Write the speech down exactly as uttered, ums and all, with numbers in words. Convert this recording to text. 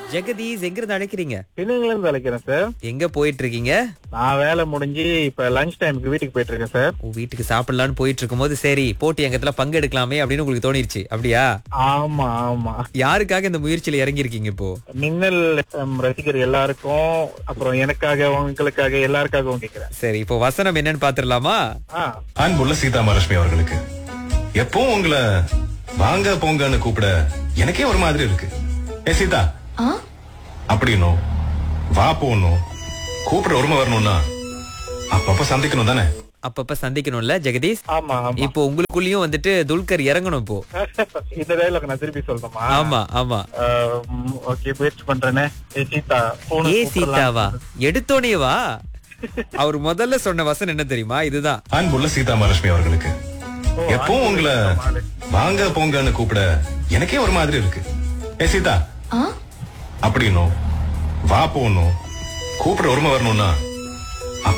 ஜெகதீஷ் எங்க இருந்து அழைக்கிறீங்க? பின்னங்கல இருந்து அழைக்கிறேன் சார். எங்க போயிட்டு இருக்கீங்க? நான் வேலை முடிஞ்சு இப்ப லஞ்ச் டைமுக்கு வீட்டுக்கு போயிட்டு இருக்கேன் சார். உன் வீட்டுக்கு சாப்பிடலான்னு போயிட்டு இருக்கும்போது சரி போட்டி எங்கத்துல பங்கு எடுக்கலாமே அப்படின்னு உங்களுக்கு தோணிருச்சு அப்படியா? ஆமா ஆமா. யாருக்காக இந்த முயற்சியில இறங்கி இருக்கீங்க இப்போ? மின்னல் எஃப்எம் ரசிகர் எல்லாருக்கும், அப்புறம் எனக்காக உங்களுக்காக எல்லாருக்காகவும் கேட்கிறேன். சரி, இப்போ வசனம் என்னன்னு பாத்துடலாமா? ஆ, அன்புள்ள சீதா மகாலட்சுமி அவர்களுக்கு எப்பவும் உங்களை வாங்க போங்கன்னு கூப்பிட எனக்கே ஒரு மாதிரி இருக்கு. ஏ சீதா அப்படின்னும் வா போகணும் கூப்பிட உரிமை வரணும்னா அப்பப்ப சந்திக்கணும் தானே? அப்பப்ப சந்திக்கணும்ல ஜெகதீஷ்? ஆமா ஆமா. இப்போ உங்களுக்குள்ளயும் வந்துட்டு துல்கர் இறங்கணும் இப்போ. இந்த டயலாக் நான் திருப்பி சொல்லணுமா? ஆமா ஆமா. ஓகே, முயற்சி பண்றேனே. ஏ சீதா, போன் ஏ சீதாவா எடுத்தோனே வா. அவர் முதல்ல சொன்ன வசனம் என்ன தெரியுமா? இதுதான். அன்புள்ள சீதா மகாலட்சுமி அவர்களுக்கு எப்பவும் உங்களை வாங்க போங்கன்னு கூப்பிட எனக்கே ஒரு மாதிரி இருக்கு. ஏ சீதா அப்படின்னும் வா போகணும் கூப்பிட உரிமை வரணும்னா